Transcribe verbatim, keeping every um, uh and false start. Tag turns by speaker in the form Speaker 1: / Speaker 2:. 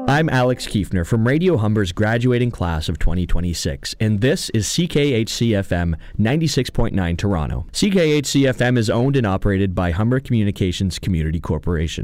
Speaker 1: I'm Alex Kiefner from Radio Humber's graduating class of twenty twenty-six, and this is C K H C F M ninety-six point nine Toronto. C K H C F M is owned and operated by Humber Communications Community Corporation.